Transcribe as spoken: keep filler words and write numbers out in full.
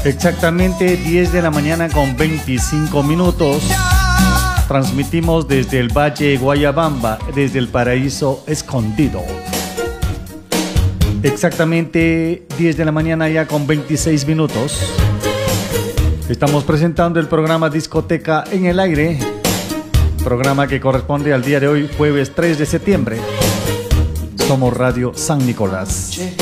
Exactamente diez de la mañana con veinticinco minutos. Transmitimos desde el Valle Guayabamba, desde el Paraíso Escondido. Exactamente diez de la mañana ya con veintiséis minutos. Estamos presentando el programa Discoteca en el Aire. Programa que corresponde al día de hoy, jueves tres de septiembre. Somos Radio San Nicolás.